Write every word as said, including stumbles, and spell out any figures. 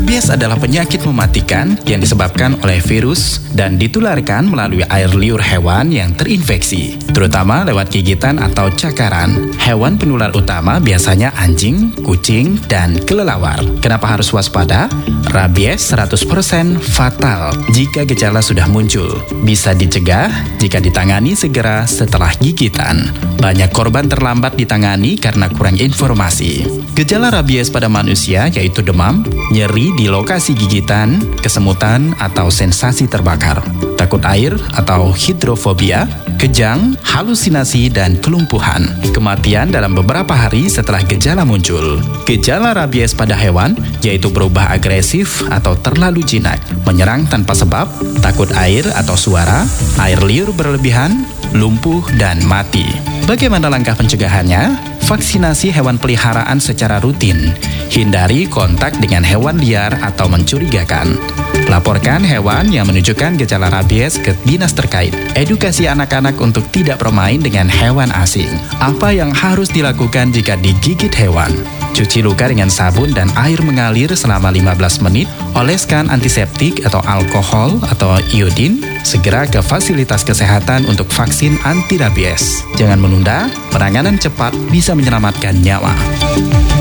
Rabies adalah penyakit mematikan yang disebabkan oleh virus dan ditularkan melalui air liur hewan yang terinfeksi, terutama lewat gigitan atau cakaran. Hewan penular utama biasanya anjing, kucing, dan kelelawar. Kenapa harus waspada? Rabies seratus persen fatal jika gejala sudah muncul. Bisa dicegah jika ditangani segera setelah gigitan. Banyak korban terlambat ditangani karena kurang informasi. Gejala rabies pada manusia yaitu demam, nyeri di lokasi gigitan, kesemutan atau sensasi terbakar, takut air atau hidrofobia, kejang, halusinasi, dan kelumpuhan. Kematian dalam beberapa hari setelah gejala muncul. Gejala rabies pada hewan yaitu berubah agresif atau terlalu jinak, menyerang tanpa sebab, takut air atau suara, air liur berlebihan, lumpuh, dan mati. Bagaimana langkah pencegahannya? Vaksinasi hewan peliharaan secara rutin. Hindari kontak dengan hewan liar atau mencurigakan. Laporkan hewan yang menunjukkan gejala rabies ke dinas terkait. Edukasi anak-anak untuk tidak bermain dengan hewan asing. Apa yang harus dilakukan jika digigit hewan? Cuci luka dengan sabun dan air mengalir selama lima belas menit. Oleskan antiseptik atau alkohol atau iodin. Segera ke fasilitas kesehatan untuk vaksin anti rabies. Jangan menunda, penanganan cepat bisa menyelamatkan nyawa.